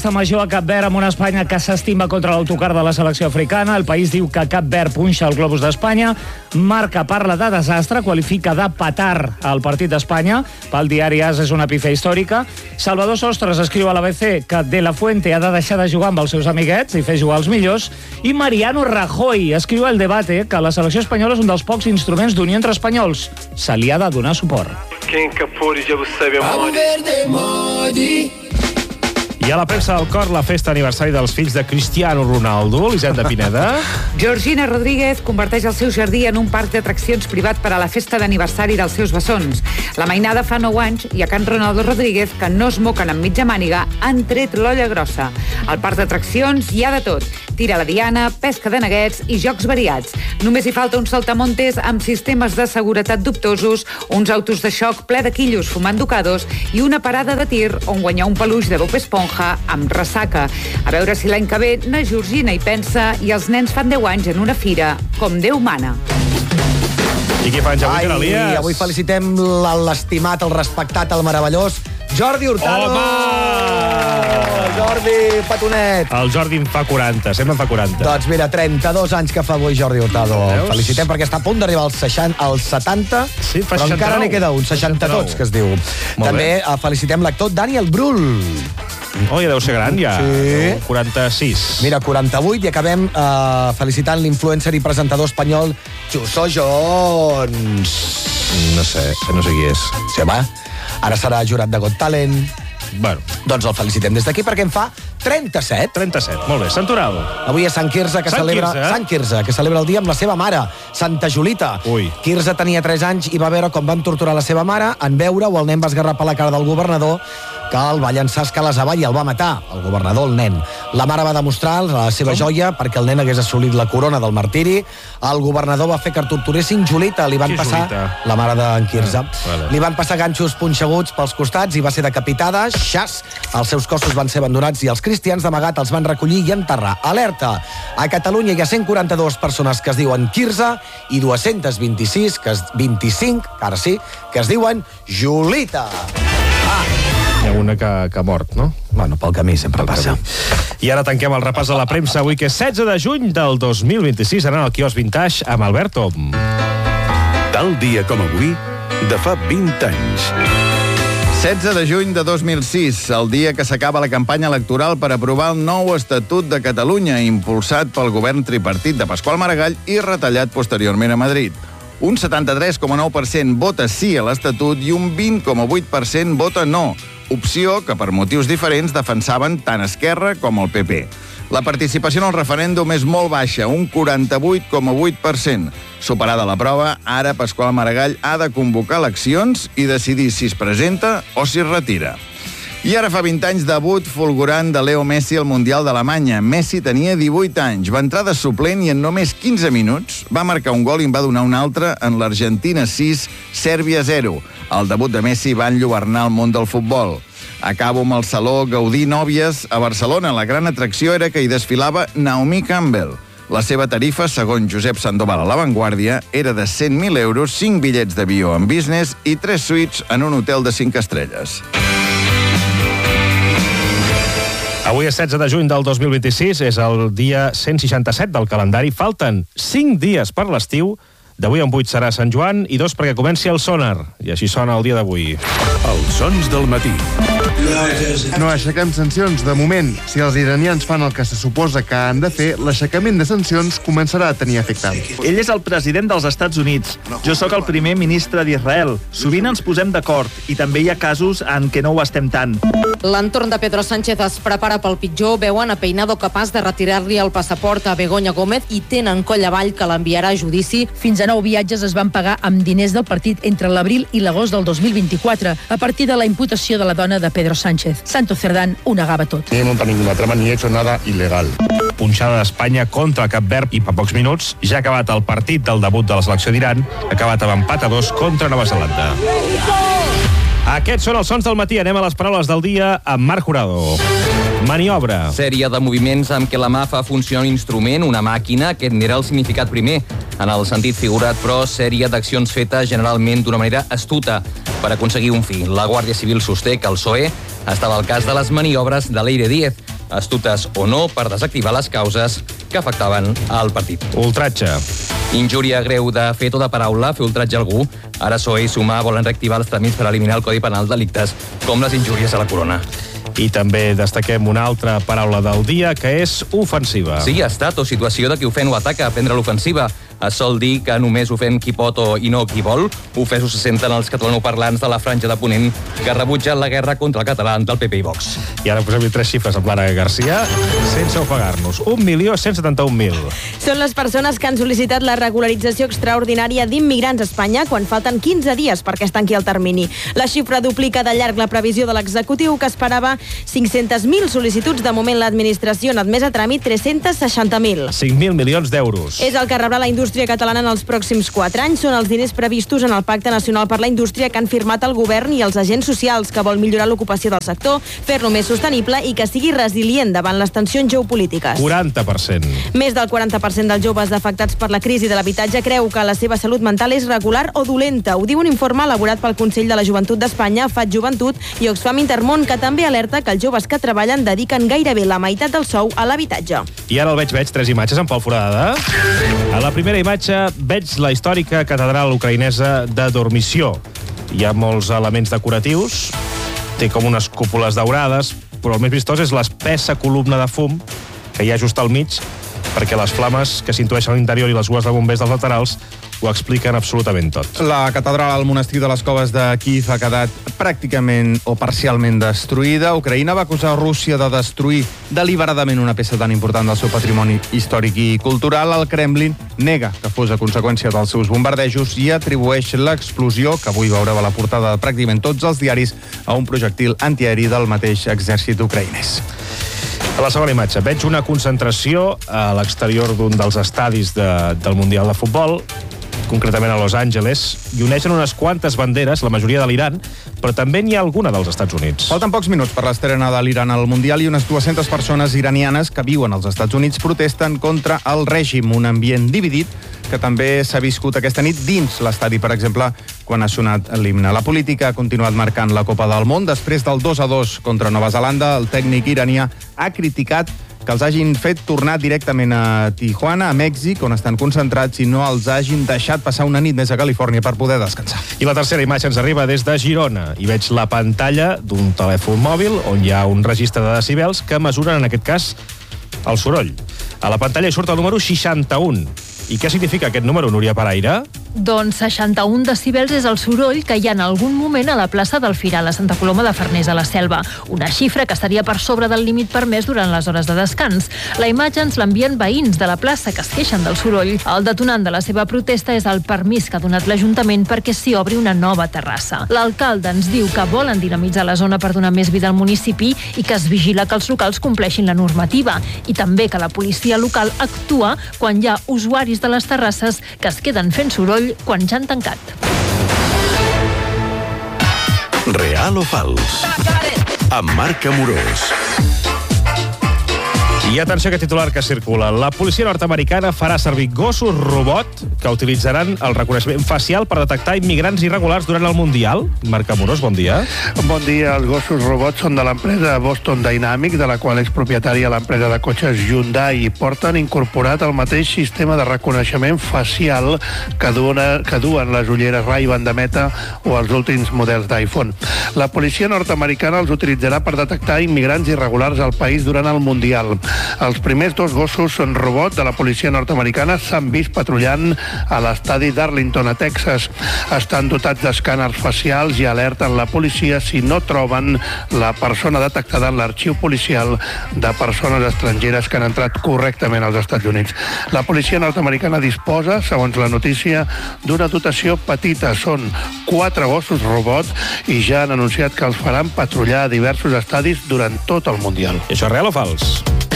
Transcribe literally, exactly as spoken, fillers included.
Major a Cap Verd amb una Espanya que s'estima contra l'autocar de la selecció africana. El país diu que Cap Verd punxa el globus d'Espanya. Marca parla de desastre, qualifica de petar el partit d'Espanya. Pel diari A S és una epífia històrica. Salvador Sostres escriu a l'A B C que De La Fuente ha de deixar de jugar amb els seus amiguets i fer jugar els millors. I Mariano Rajoy escriu al Debate que la selecció espanyola és un dels pocs instruments d'unió entre espanyols. Se li ha de donar suport. I a la premsa del cor, la festa aniversari dels fills de Cristiano Ronaldo, Elisenda Pineda. Georgina Rodríguez converteix el seu jardí en un parc d'atraccions privat per a la festa d'aniversari dels seus bessons. La mainada fa nou anys i a Can Ronaldo Rodríguez, que no es moquen amb mitja màniga, han tret l'olla grossa. Al parc d'atraccions hi ha de tot. Tira la diana, pesca de neguets i jocs variats. Només hi falta un saltamontes amb sistemes de seguretat dubtosos, uns autos de xoc ple de quillos fumant ducados i una parada de tir on guanyar un peluix de Bob Esponja amb ressaca. A veure si l'any que ve na Georgina hi pensa i els nens fan deu anys en una fira com Déu mana. I què fan ja avui, Ai, Elias? avui felicitem l'estimat, el respectat, el meravellós Jordi Hurtado! Home! Jordi, petonet! El Jordi en fa quaranta, sempre en fa quaranta. Doncs mira, trenta-dos anys que fa avui Jordi Hurtado. Veus? Felicitem perquè està a punt d'arribar als, seixanta, als setanta, Sí, fa però seixanta-nou. encara n'hi queda un, seixanta tots, que es diu. Molt També bé. eh, felicitem l'actor Daniel Brühl. Oh, ja deu ser gran, ja. Sí. quaranta-sis. Mira, quaranta-vuit, i acabem eh, felicitant l'influencer i presentador espanyol Xuso Jones. No sé, no sé qui és. Sí, home, ara serà jurat de Got Talent. Bueno, Doncs el felicitem des d'aquí perquè en fa trenta-set. trenta-set. Molt bé. Santoral. Avui és Sant Quirze, que Sant celebra Quirze? Sant Quirze, que celebra el dia amb la seva mare, Santa Julita. Ui. Quirze tenia tres anys i va veure com van torturar la seva mare. En veure-ho, el nen va esgarrapar la cara del governador, que el va llançar escales avall i el va matar, el governador, el nen. La mare va demostrar la seva joia perquè el nen hagués assolit la corona del martiri. El governador va fer que torturessin Julita. Li van Qui és passar, Julita? la mare d'en Quirze. Ah, vale. Li van passar ganxos punxeguts pels costats i va ser decapitada. Xas! Els seus cossos van ser abandonats i els cristians d'amagat els van recollir i enterrar. Alerta! A Catalunya hi ha cent quaranta-dues persones que es diuen Quirze i dos-centes vint-i-sis, que es, vint-i-cinc, ara sí, que es diuen Julita. Hi ha una que, que ha mort, no? Bueno, pel camí sempre passa. I ara tanquem el repàs de la premsa avui, que és setze de juny del dos mil vint-i-sis, anant al quiosc Vintage amb Alberto. Tal dia com avui, de fa vint anys. setze de juny de dos mil sis, el dia que s'acaba la campanya electoral per aprovar el nou Estatut de Catalunya, impulsat pel govern tripartit de Pasqual Maragall i retallat posteriorment a Madrid. Un setanta-tres coma nou per cent vota sí a l'Estatut i un vint coma vuit per cent vota no, opció que per motius diferents defensaven tant Esquerra com el P P. La participació en el referèndum és molt baixa, un quaranta-vuit coma vuit per cent. Superada la prova, ara Pasqual Maragall ha de convocar eleccions i decidir si es presenta o si es retira. I ara fa vint anys, debut fulgurant de Leo Messi al Mundial d'Alemanya. Messi tenia divuit anys, va entrar de suplent i en només quinze minuts va marcar un gol i en va donar un altre en l'Argentina sis, Sèrbia zero. El debut de Messi va enlluernar el món del futbol. Acabo amb el Saló Gaudí Nòvies a Barcelona. La gran atracció era que hi desfilava Naomi Campbell. La seva tarifa, segons Josep Sandoval a La Vanguardia, era de cent mil euros, cinc bitllets d'avió en business i tres suites en un hotel de cinc estrelles. Avui és setze de juny del dos mil vint-i-sis, és el dia cent seixanta-set del calendari. Falten cinc dies per l'estiu. D'avui en vuit serà Sant Joan i dos perquè comenci el Sonar. I així sona el dia d'avui. Els sons del matí. No aixequem sancions de moment. Si els iranians fan el que se suposa que han de fer, l'aixecament de sancions començarà a tenir efecte. Ell és el president dels Estats Units. Jo sóc el primer ministre d'Israel. Sovint ens posem d'acord i també hi ha casos en què no ho estem tant. L'entorn de Pedro Sánchez es prepara pel pitjor. Veuen a Peinado capaç de retirar-li el passaport a Begoña Gómez i tenen coll avall que l'enviarà a judici. Fins a nou viatges es van pagar amb diners del partit entre l'abril i l'agost del dos mil vint-i-quatre, a partir de la imputació de la dona de Pedro Sánchez. Santo Cerdán ho negava tot. No he montado ninguna trama ni he hecho nada ilegal. Punxada d'Espanya contra Cap Verd i per pocs minuts ja ha acabat el partit del debut de la selecció d'Iran, ha acabat amb empat a dos contra Nova Zelanda. Aquests són els sons del matí. Anem a les paraules del dia amb Marc Jurado. Maniobra. Sèrie de moviments amb què la mà fa funcionar un instrument, una màquina. Aquest n'era el significat primer. en el sentit figurat, però sèrie d'accions fetes generalment d'una manera astuta per aconseguir un fi. La Guàrdia Civil sosté que el P S O E estava al cas de les maniobres de Leire Díez, astutes o no, per desactivar les causes que afectaven al partit. Ultratge. Injúria greu de fet o de paraula, fer ultratge a algú. Ara P S O E i Sumar volen reactivar els tràmits per eliminar el Codi Penal delictes com les injúries a la corona. I també destaquem una altra paraula del dia, que és ofensiva. Sí, estat o situació de qui ofèn o ataca, a prendre l'ofensiva. Es sol dir que només ofèn qui pot o i no qui vol. Ofesos se senten els catalanoparlants de la franja de Ponent que rebutgen la guerra contra el català del P P i Vox. I ara posem-hi tres xifres amb l'Anna Garcia, sense ofegar-nos. un milió cent setanta-un mil. Són les persones que han sol·licitat la regularització extraordinària d'immigrants a Espanya quan falten quinze dies perquè es tanqui el termini. La xifra duplica de llarg la previsió de l'executiu, que esperava cinc-centes mil sol·licituds. De moment l'administració n'ha admès a tràmit tres-cents seixanta mil. cinc mil milions d'euros. És el que rebrà la indústria catalana en els pròxims quatre anys. Són els diners previstos en el Pacte Nacional per la Indústria que han firmat el govern i els agents socials, que vol millorar l'ocupació del sector, fer-lo més sostenible i que sigui resilient davant les tensions geopolítiques. quaranta per cent. Més del quaranta per cent dels joves afectats per la crisi de l'habitatge creu que la seva salut mental és regular o dolenta. Ho diu un informe elaborat pel Consell de la Joventut d'Espanya, F A T Joventut i Oxfam Intermón, que també alerta que els joves que treballen dediquen gairebé la meitat del sou a l'habitatge. I ara el veig, veig tres imatges amb Pol Forada. A la primera imatge veig la històrica catedral ucraïnesa de Dormició. Hi ha molts elements decoratius, té com unes cúpules daurades, però el més vistós és l'espessa columna de fum que hi ha just al mig, perquè les flames que s'intueixen a l'interior i les gues de bombers dels laterals ho expliquen absolutament tot. La catedral al monestir de les Coves de Kíev ha quedat pràcticament o parcialment destruïda. Ucraïna va acusar Rússia de destruir deliberadament una peça tan important del seu patrimoni històric i cultural. El Kremlin nega que fos a conseqüència dels seus bombardejos i atribueix l'explosió, que avui veureu a la portada de pràcticament tots els diaris, a un projectil antiaeri del mateix exèrcit ucraïnès. A la segona imatge veig una concentració a l'exterior d'un dels estadis de, del Mundial de Futbol, concretament a Los Angeles, i uneixen unes quantes banderes, la majoria de l'Iran, però també n'hi ha alguna dels Estats Units. Falten pocs minuts per l'estrena de l'Iran al Mundial i unes dues-centes persones iranianes que viuen als Estats Units protesten contra el règim, un ambient dividit que també s'ha viscut aquesta nit dins l'estadi, per exemple, quan ha sonat l'himne. La política ha continuat marcant la Copa del Món. Després del dos a dos contra Nova Zelanda, el tècnic iranià ha criticat que els hagin fet tornar directament a Tijuana, a Mèxic, on estan concentrats, i no els hagin deixat passar una nit més a Califòrnia per poder descansar. I la tercera imatge ens arriba des de Girona, i veig la pantalla d'un telèfon mòbil on hi ha un registre de decibels que mesuren, en aquest cas, el soroll. A la pantalla hi surt el número seixanta-un. I què significa aquest número, Núria Paraire? Doncs seixanta-un decibels és el soroll que hi ha en algun moment a la plaça del Firal, a Santa Coloma de Farners, a la Selva. Una xifra que estaria per sobre del límit permès durant les hores de descans. La imatge ens l'envien veïns de la plaça que es queixen del soroll. El detonant de la seva protesta és el permís que ha donat l'Ajuntament perquè s'hi obri una nova terrassa. L'alcalde ens diu que volen dinamitzar la zona per donar més vida al municipi i que es vigila que els locals compleixin la normativa, i també que la policia local actua quan hi ha usuaris de les terrasses que es queden fent soroll quan ja han tancat. Real o fals? Amb Marc Amorós. I atenció a aquest titular que circula. La policia nord-americana farà servir gossos robot que utilitzaran el reconeixement facial per detectar immigrants irregulars durant el Mundial. Marc Amorós, bon dia. Bon dia. Els gossos robots són de l'empresa Boston Dynamics, de la qual és propietària l'empresa de cotxes Hyundai, i porten incorporat el mateix sistema de reconeixement facial que duen, que duen les ulleres Ray-Ban de Meta o els últims models d'iPhone. La policia nord-americana els utilitzarà per detectar immigrants irregulars al país durant el Mundial. Els primers dos gossos són robot de la policia nord-americana s'han vist patrullant a l'estadi d'Arlington, a Texas. Estan dotats d'escàners facials i alerten la policia si no troben la persona detectada en l'arxiu policial de persones estrangeres que han entrat correctament als Estats Units. La policia nord-americana disposa, segons la notícia, d'una dotació petita. Són quatre gossos robot i ja han anunciat que els faran patrullar a diversos estadis durant tot el Mundial. I això és real o fals?